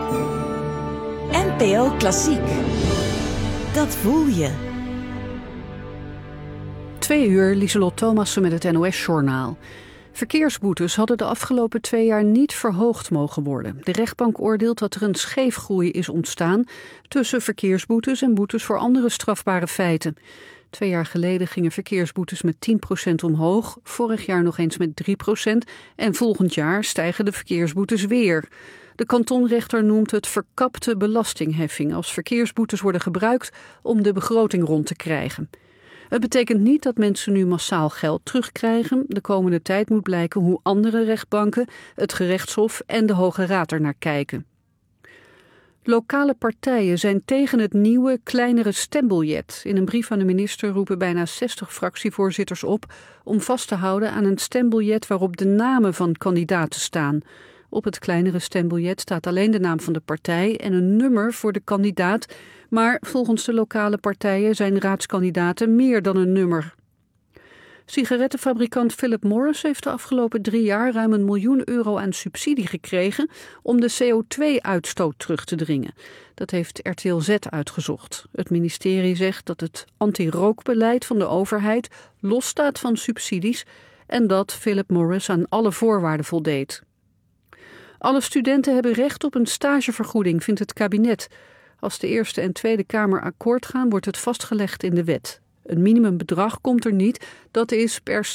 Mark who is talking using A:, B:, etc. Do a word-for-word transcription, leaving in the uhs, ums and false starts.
A: N P O Klassiek. Dat voel je.
B: Twee uur, Lieselot Thomassen met het N O S-journaal. Verkeersboetes hadden de afgelopen twee jaar niet verhoogd mogen worden. De rechtbank oordeelt dat er een scheefgroei is ontstaan tussen verkeersboetes en boetes voor andere strafbare feiten. Twee jaar geleden gingen verkeersboetes met tien procent omhoog, vorig jaar nog eens met drie procent en volgend jaar stijgen de verkeersboetes weer. De kantonrechter noemt het verkapte belastingheffing als verkeersboetes worden gebruikt om de begroting rond te krijgen. Het betekent niet dat mensen nu massaal geld terugkrijgen. De komende tijd moet blijken hoe andere rechtbanken, het gerechtshof en de Hoge Raad ernaar kijken. Lokale partijen zijn tegen het nieuwe, kleinere stembiljet. In een brief aan de minister roepen bijna zestig fractievoorzitters op om vast te houden aan een stembiljet waarop de namen van kandidaten staan. Op het kleinere stembiljet staat alleen de naam van de partij en een nummer voor de kandidaat, maar volgens de lokale partijen zijn raadskandidaten meer dan een nummer. Sigarettenfabrikant Philip Morris heeft de afgelopen drie jaar ruim een miljoen euro aan subsidie gekregen om de C O twee uitstoot terug te dringen. Dat heeft R T L Z uitgezocht. Het ministerie zegt dat het anti-rookbeleid van de overheid losstaat van subsidies en dat Philip Morris aan alle voorwaarden voldeed. Alle studenten hebben recht op een stagevergoeding, vindt het kabinet. Als de Eerste en Tweede Kamer akkoord gaan, wordt het vastgelegd in de wet. Een minimumbedrag komt er niet, dat is per